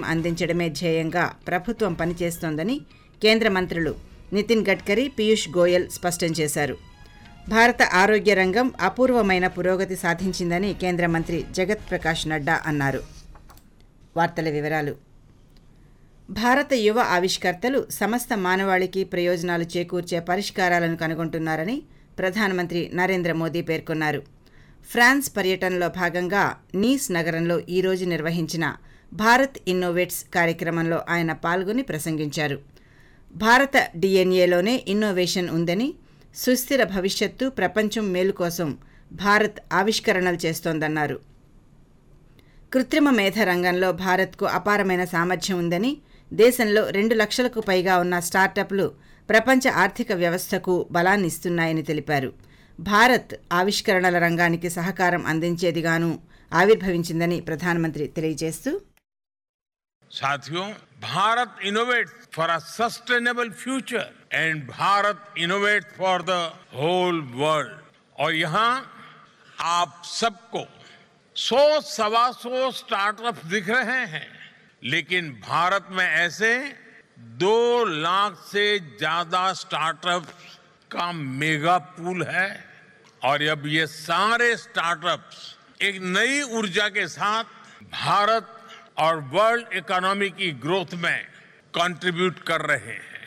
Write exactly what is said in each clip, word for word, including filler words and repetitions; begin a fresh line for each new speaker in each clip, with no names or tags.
అందించడమే ధ్యేయంగా ప్రభుత్వం పనిచేస్తోందని కేంద్ర మంత్రులు నితిన్ గడ్కరీ, పీయూష్ గోయల్ స్పష్టం చేశారు. భారత ఆరోగ్య రంగం అపూర్వమైన పురోగతి సాధించిందని కేంద్ర మంత్రి జగత్ ప్రకాష్ నడ్డా అన్నారు. వార్తల వివరాలు. భారత యువ ఆవిష్కర్తలు సమస్త మానవాళికి ప్రయోజనాలు చేకూర్చే పరిష్కారాలను కనుగొంటున్నారని ప్రధానమంత్రి నరేంద్ర మోదీ పేర్కొన్నారు. ఫ్రాన్స్ పర్యటనలో భాగంగా నీస్ నగరంలో ఈరోజు నిర్వహించిన భారత్ ఇన్నోవేట్స్ కార్యక్రమంలో ఆయన పాల్గొని ప్రసంగించారు. భారత డీఎన్ఏలోనే ఇన్నోవేషన్ ఉందని, సుస్థిర భవిష్యత్తు, ప్రపంచం మేలు కోసం భారత్ ఆవిష్కరణలు చేస్తోందన్నారు. కృత్రిమ మేధ రంగంలో భారత్కు అపారమైన సామర్థ్యం ఉందని, దేశంలో రెండు లక్షలకు పైగా ఉన్న స్టార్టప్లు ప్రపంచ ఆర్థిక వ్యవస్థకు బలాన్నిస్తున్నాయని తెలిపారు. భారత్ ఆవిష్కరణల రంగానికి సహకారం అందించేదిగాను ఆవిర్భవించిందని ప్రధానమంత్రి తెలియజేస్తూ,
साथियों, Bharat innovates for a sustainable future and Bharat innovates for the whole world. और यहाँ आप सबको सौ सवा सौ स्टार्टअप दिख रहे हैं, लेकिन भारत में ऐसे दो लाख से ज्यादा स्टार्टअप का मेगा पूल है. और अब ये सारे स्टार्टअप्स एक नई ऊर्जा के साथ भारत और वर्ल्ड इकोनॉमी की ग्रोथ में कंट्रीब्यूट कर रहे हैं.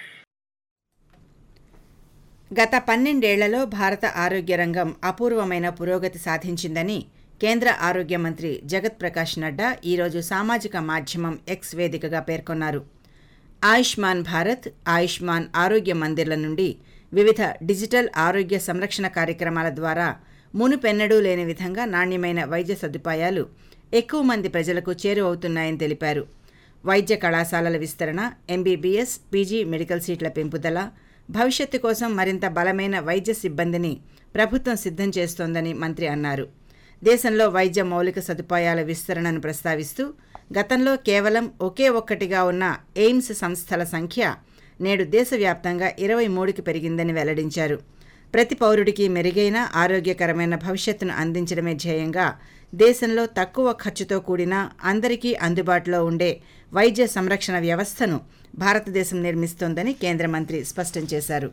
గత పన్నెండేళ్లలో భారత ఆరోగ్య రంగం అపూర్వమైన పురోగతి సాధించిందని కేంద్ర ఆరోగ్య మంత్రి జగత్ ప్రకాష్ నడ్డా ఈరోజు సామాజిక మాధ్యమం ఎక్స్ వేదికగా పేర్కొన్నారు. ఆయుష్మాన్ భారత్, ఆయుష్మాన్ ఆరోగ్య మందిర్ల నుండి వివిధ డిజిటల్ ఆరోగ్య సంరక్షణ కార్యక్రమాల ద్వారా మునుపెన్నడూ లేని విధంగా నాణ్యమైన వైద్య సదుపాయాలు ఎక్కువ మంది ప్రజలకు చేరువవుతున్నాయని తెలిపారు. వైద్య కళాశాలల విస్తరణ, ఎంబీబీఎస్, పీజీ మెడికల్ సీట్ల పెంపుదల, భవిష్యత్తు కోసం మరింత బలమైన వైద్య సిబ్బందిని ప్రభుత్వం సిద్ధం చేస్తోందని మంత్రి అన్నారు. దేశంలో వైద్య మౌలిక సదుపాయాల విస్తరణను ప్రస్తావిస్తూ, గతంలో కేవలం ఒకే ఒక్కటిగా ఉన్న ఎయిమ్స్ సంస్థల సంఖ్య నేడు దేశవ్యాప్తంగా ఇరవై మూడుకి పెరిగిందని వెల్లడించారు. ప్రతి పౌరుడికి మెరుగైన ఆరోగ్యకరమైన భవిష్యత్తును అందించడమే ధ్యేయంగా దేశంలో తక్కువ ఖర్చుతో కూడిన, అందరికీ అందుబాటులో ఉండే వైద్య సంరక్షణ వ్యవస్థను భారతదేశం నిర్మిస్తోందని కేంద్ర మంత్రి స్పష్టం చేశారు.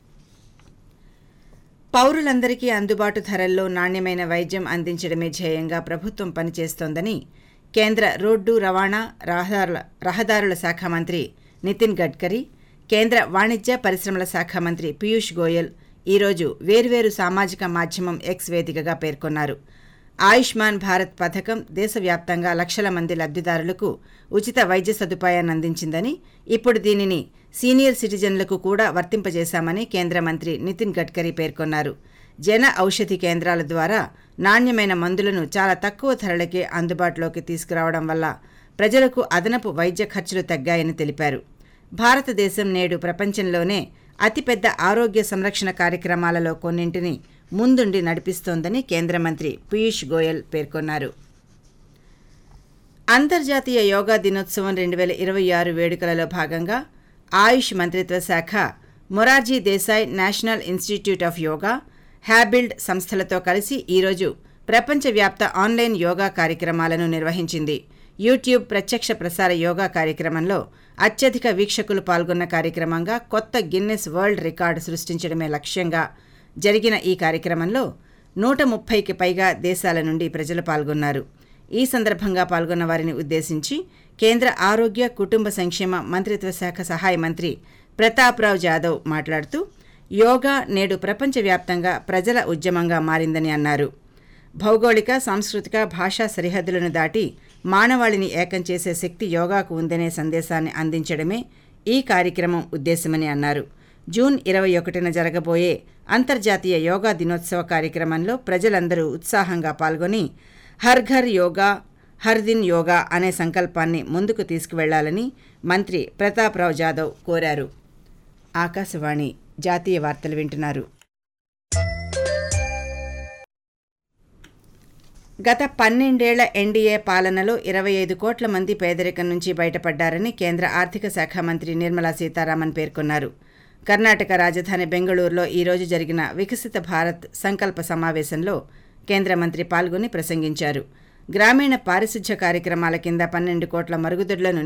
పౌరులందరికీ అందుబాటు ధరల్లో నాణ్యమైన వైద్యం అందించడమే ధ్యేయంగా ప్రభుత్వం పనిచేస్తోందని కేంద్ర రోడ్డు రవాణా, రహదారుల రహదారుల శాఖ మంత్రి నితిన్ గడ్కరీ, కేంద్ర వాణిజ్య పరిశ్రమల శాఖ మంత్రి పీయూష్ గోయల్ ఈరోజు వేర్వేరు సామాజిక మాధ్యమం ఎక్స్ వేదికగా పేర్కొన్నారు. ఆయుష్మాన్ భారత్ పథకం దేశవ్యాప్తంగా లక్షల మంది లబ్ధిదారులకు ఉచిత వైద్య సదుపాయాన్ని అందించిందని, ఇప్పుడు దీనిని సీనియర్ సిటిజన్లకు కూడా వర్తింపజేశామని కేంద్ర మంత్రి నితిన్ గడ్కరీ పేర్కొన్నారు. జన ఔషధి కేంద్రాల ద్వారా నాణ్యమైన మందులను చాలా తక్కువ ధరలకే అందుబాటులోకి తీసుకురావడం వల్ల ప్రజలకు అదనపు వైద్య ఖర్చులు తగ్గాయని తెలిపారు. భారతదేశం నేడు ప్రపంచంలోనే అతిపెద్ద ఆరోగ్య సంరక్షణ కార్యక్రమాలలో కొన్నింటిని ముందుండి నడిపిస్తోందని కేంద్ర మంత్రి పీయూష్ గోయల్ పేర్కొన్నారు. అంతర్జాతీయ యోగా దినోత్సవం రెండు వేల ఇరవై ఆరు వేడుకలలో భాగంగా ఆయుష్ మంత్రిత్వ శాఖ Morarji Desai national institute of yoga, హ్యాబిల్డ్ సంస్థలతో కలిసి ఈరోజు ప్రపంచవ్యాప్త ఆన్లైన్ యోగా కార్యక్రమాలను నిర్వహించింది. యూట్యూబ్ ప్రత్యక్ష ప్రసార యోగా కార్యక్రమంలో అత్యధిక వీక్షకులు పాల్గొన్న కార్యక్రమంగా కొత్త గిన్నెస్ వరల్డ్ రికార్డు సృష్టించడమే లక్ష్యంగా జరిగిన ఈ కార్యక్రమంలో నూట ముప్పైకి పైగా దేశాల నుండి ప్రజలు పాల్గొన్నారు. ఈ సందర్భంగా పాల్గొన్న వారిని ఉద్దేశించి కేంద్ర ఆరోగ్య, కుటుంబ సంక్షేమ మంత్రిత్వ శాఖ సహాయ మంత్రి ప్రతాప్రావ్ జాదవ్ మాట్లాడుతూ, యోగా నేడు ప్రపంచవ్యాప్తంగా ప్రజల ఉద్యమంగా మారిందని అన్నారు. భౌగోళిక, సాంస్కృతిక, భాషా సరిహద్దులను దాటి మానవాళిని ఏకం చేసే శక్తి యోగాకు ఉందనే సందేశాన్ని అందించడమే ఈ కార్యక్రమం ఉద్దేశమని అన్నారు. జూన్ ఇరవై ఒకటిన జరగబోయే అంతర్జాతీయ యోగా దినోత్సవ కార్యక్రమంలో ప్రజలందరూ ఉత్సాహంగా పాల్గొని హర్ ఘర్ యోగా, హర్ దిన్ యోగా అనే సంకల్పాన్ని ముందుకు తీసుకువెళ్లాలని మంత్రి ప్రతాప్రావ్ జాదవ్ కోరారు. ఆకాశవాణి జాతీయ వార్తలు వింటున్నారు. గత పన్నెండేళ్ల ఎన్డీఏ పాలనలో ఇరవై ఐదు కోట్ల మంది పేదరికం నుంచి బయటపడ్డారని కేంద్ర ఆర్థిక శాఖ మంత్రి నిర్మలా సీతారామన్ పేర్కొన్నారు. కర్ణాటక రాజధాని బెంగళూరులో ఈరోజు జరిగిన వికసిత భారత్ సంకల్ప సమావేశంలో కేంద్ర మంత్రి పాల్గొని ప్రసంగించారు. గ్రామీణ పారిశుధ్య కార్యక్రమాల కింద పన్నెండు కోట్ల మరుగుదొడ్లను